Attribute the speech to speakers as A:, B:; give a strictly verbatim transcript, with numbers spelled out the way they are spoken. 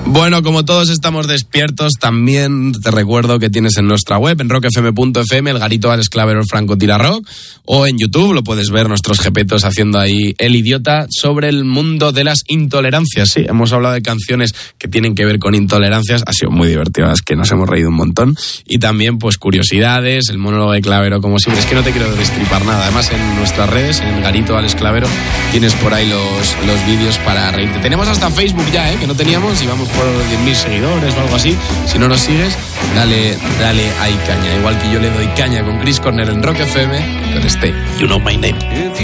A: Bueno, como todos estamos despiertos, también te recuerdo que tienes en nuestra web, en rock f m punto f m, el garito Alex Clavero Franco Tira Rock, o en YouTube lo puedes ver nuestros jepetos haciendo ahí el idiota sobre el mundo de las intolerancias. Sí, hemos hablado de canciones que tienen que ver con intolerancias, ha sido muy divertido, es que nos hemos reído un montón. Y también, pues, curiosidades, el monólogo de Clavero, como siempre. Es que no te quiero destripar nada. Además, en nuestras redes, en el garito Alex Clavero, tienes por ahí los, los vídeos para reírte. Tenemos hasta Facebook ya, ¿eh? Que no teníamos, y vamos por diez mil seguidores o algo así. Si no nos sigues, dale, dale ahí caña. Igual que yo le doy caña con Chris Cornell en Rock F M, con este You Know My Name.